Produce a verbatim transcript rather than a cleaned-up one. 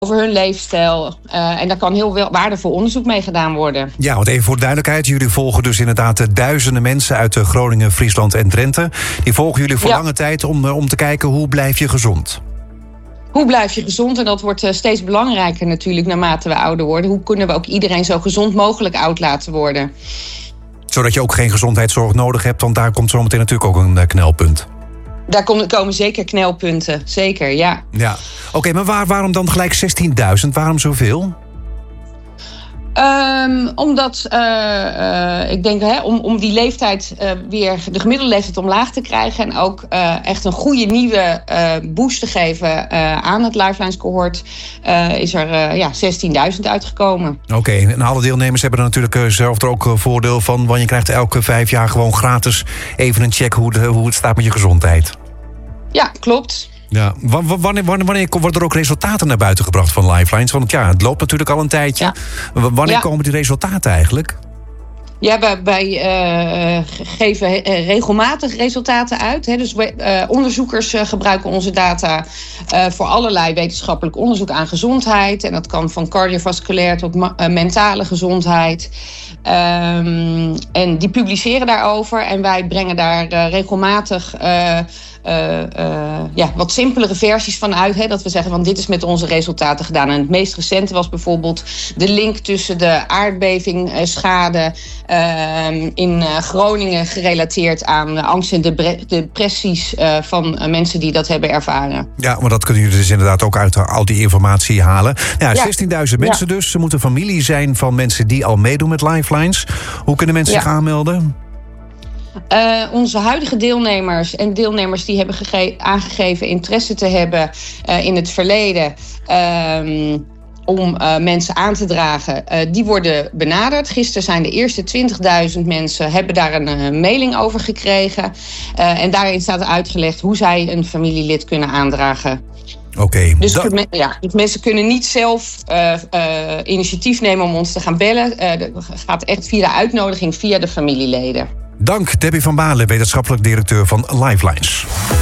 over hun leefstijl. Uh, en daar kan heel waardevol onderzoek mee gedaan worden. Ja, want even voor de duidelijkheid. Jullie volgen dus inderdaad uh, duizenden mensen uit uh, Groningen, Friesland en Drenthe. Die volgen jullie voor ja. lange tijd om, uh, om te kijken hoe blijf je gezond. Hoe blijf je gezond? En dat wordt uh, steeds belangrijker natuurlijk naarmate we ouder worden. Hoe kunnen we ook iedereen zo gezond mogelijk oud laten worden? Zodat je ook geen gezondheidszorg nodig hebt, want daar komt zometeen natuurlijk ook een uh, knelpunt. Daar komen zeker knelpunten, zeker, ja. Ja. Oké, okay, maar waar, waarom dan gelijk zestienduizend? Waarom zoveel? Um, omdat, uh, uh, ik denk, hè, om, om die leeftijd uh, weer, de gemiddelde leeftijd omlaag te krijgen en ook uh, echt een goede nieuwe uh, boost te geven uh, aan het Lifelines cohort, uh, is er uh, ja, zestienduizend uitgekomen. Oké, okay, en alle deelnemers hebben er natuurlijk uh, zelf er ook uh, voordeel van, want je krijgt elke vijf jaar gewoon gratis even een check hoe, de, hoe het staat met je gezondheid. Ja, klopt. Ja. Wanneer, wanneer, wanneer worden er ook resultaten naar buiten gebracht van Lifelines? Want ja, het loopt natuurlijk al een tijdje. Ja. Wanneer ja. komen die resultaten eigenlijk? Ja, wij, wij uh, geven regelmatig resultaten uit. Hè. Dus we, uh, onderzoekers uh, gebruiken onze data uh, voor allerlei wetenschappelijk onderzoek aan gezondheid. En dat kan van cardiovasculair tot ma- uh, mentale gezondheid. Um, en die publiceren daarover. En wij brengen daar uh, regelmatig Uh, Uh, uh, ja, wat simpelere versies van uit. Hè, dat we zeggen, van dit is met onze resultaten gedaan. En het meest recente was bijvoorbeeld de link tussen de aardbevingschade uh, in uh, Groningen gerelateerd aan uh, angst en de depressies uh, van uh, mensen die dat hebben ervaren. Ja, maar dat kunnen jullie dus inderdaad ook uit al die informatie halen. Ja, ja. zestienduizend mensen ja. dus. Ze moeten familie zijn van mensen die al meedoen met Lifelines. Hoe kunnen mensen ja. zich aanmelden? Uh, onze huidige deelnemers en deelnemers die hebben gege- aangegeven interesse te hebben uh, in het verleden um, om uh, mensen aan te dragen, uh, die worden benaderd. Gisteren zijn de eerste twintigduizend mensen hebben daar een uh, mailing over gekregen. Uh, en daarin staat uitgelegd hoe zij een familielid kunnen aandragen. Oké. Okay, dus, dat... ja, dus mensen kunnen niet zelf uh, uh, initiatief nemen om ons te gaan bellen. Uh, dat gaat echt via de uitnodiging via de familieleden. Dank, Debbie van Baarle, wetenschappelijk directeur van Lifelines.